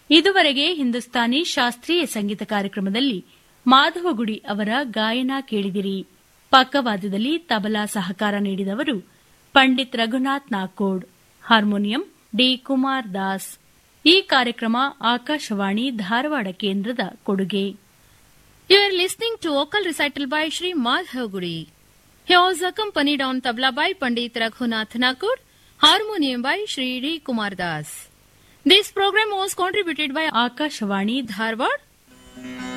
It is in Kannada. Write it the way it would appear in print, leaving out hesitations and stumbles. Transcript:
ಇದುವರೆಗೆ ಹಿಂದೂಸ್ತಾನಿ ಶಾಸ್ತ್ರೀಯ ಸಂಗೀತ ಕಾರ್ಯಕ್ರಮದಲ್ಲಿ ಮಾಧವಗುಡಿ ಅವರ ಗಾಯನ ಕೇಳಿದಿರಿ. ಪಕ್ಕವಾದ್ಯದಲ್ಲಿ ತಬಲಾ ಸಹಕಾರ ನೀಡಿದವರು ಪಂಡಿತ್ ರಘುನಾಥ್ ನಾಕೋಡ್, ಹಾರ್ಮೋನಿಯಂ ಡಿ ಕುಮಾರ್ ದಾಸ್. ಈ ಕಾರ್ಯಕ್ರಮ ಆಕಾಶವಾಣಿ ಧಾರವಾಡ ಕೇಂದ್ರದ ಕೊಡುಗೆ. You are listening to vocal recital by Shri Madhav Gudi. He was accompanied on tabla by Pandit Raghunath Nakur, harmonium by Shri D. Kumar Das. This program was contributed by Akashvani Dharwad.